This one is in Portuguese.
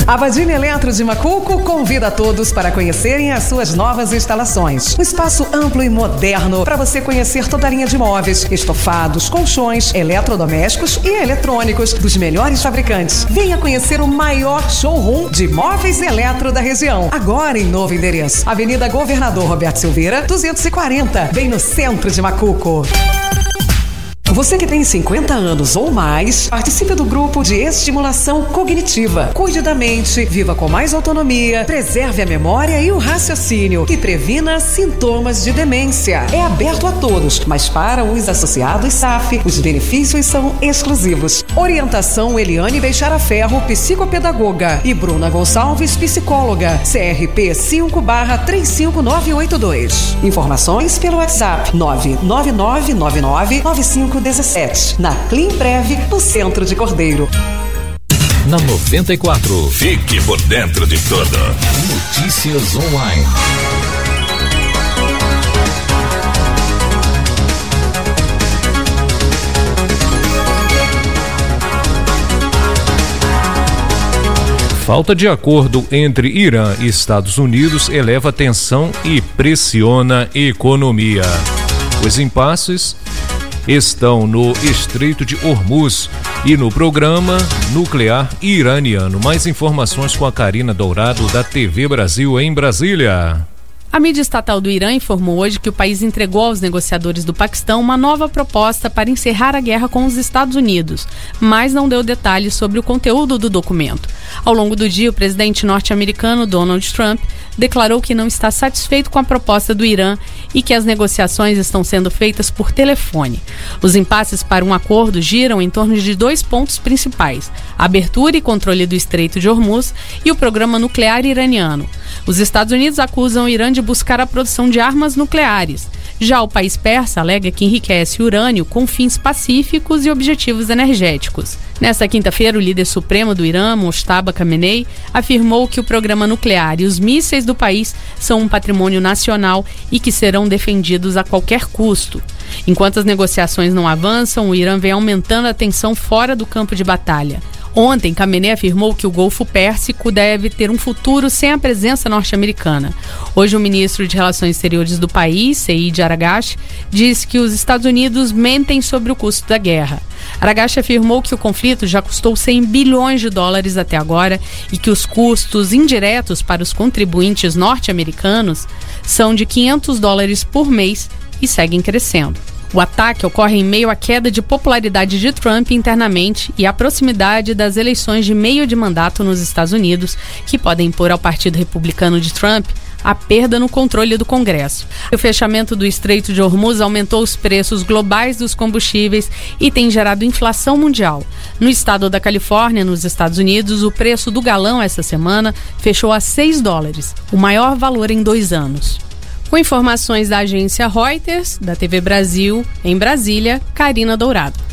A Vadini Eletro de Macuco convida a todos para conhecerem as suas novas instalações. Um espaço amplo e moderno para você conhecer toda a linha de móveis, estofados, colchões, eletrodomésticos e eletrônicos dos melhores fabricantes. Venha conhecer o maior showroom de móveis eletro da região. Agora em novo endereço. Avenida Governador Roberto Silveira, 240, bem no centro de Macuco. Você que tem 50 anos ou mais, participe do grupo de estimulação cognitiva. Cuide da mente, viva com mais autonomia, preserve a memória e o raciocínio e previna sintomas de demência. É aberto a todos, mas para os associados SAF, os benefícios são exclusivos. Orientação Eliane Beixara Ferro, psicopedagoga, e Bruna Gonçalves, psicóloga. CRP 5/35982. Informações pelo WhatsApp 999999517. Na Cleanprev, no centro de Cordeiro. Na 94. Fique por dentro de tudo. Notícias online. Falta de acordo entre Irã e Estados Unidos eleva a tensão e pressiona a economia. Os impasses estão no Estreito de Hormuz e no programa nuclear iraniano. Mais informações com a Karina Dourado, da TV Brasil, em Brasília. A mídia estatal do Irã informou hoje que o país entregou aos negociadores do Paquistão uma nova proposta para encerrar a guerra com os Estados Unidos, mas não deu detalhes sobre o conteúdo do documento. Ao longo do dia, o presidente norte-americano Donald Trump declarou que não está satisfeito com a proposta do Irã e que as negociações estão sendo feitas por telefone. Os impasses para um acordo giram em torno de 2 pontos principais: a abertura e controle do Estreito de Hormuz e o programa nuclear iraniano. Os Estados Unidos acusam o Irã de buscar a produção de armas nucleares. Já o país persa alega que enriquece urânio com fins pacíficos e objetivos energéticos. Nesta quinta-feira, o líder supremo do Irã, Mojtaba Khamenei, afirmou que o programa nuclear e os mísseis do país são um patrimônio nacional e que serão defendidos a qualquer custo. Enquanto as negociações não avançam, o Irã vem aumentando a tensão fora do campo de batalha. Ontem, Khamenei afirmou que o Golfo Pérsico deve ter um futuro sem a presença norte-americana. Hoje, o ministro de Relações Exteriores do país, Saeed Aragash, disse que os Estados Unidos mentem sobre o custo da guerra. Aragash afirmou que o conflito já custou 100 bilhões de dólares até agora e que os custos indiretos para os contribuintes norte-americanos são de 500 dólares por mês e seguem crescendo. O ataque ocorre em meio à queda de popularidade de Trump internamente e à proximidade das eleições de meio de mandato nos Estados Unidos, que podem impor ao Partido Republicano de Trump a perda no controle do Congresso. O fechamento do Estreito de Hormuz aumentou os preços globais dos combustíveis e tem gerado inflação mundial. No estado da Califórnia, nos Estados Unidos, o preço do galão essa semana fechou a 6 dólares, o maior valor em 2 anos. Com informações da agência Reuters, da TV Brasil, em Brasília, Karina Dourado.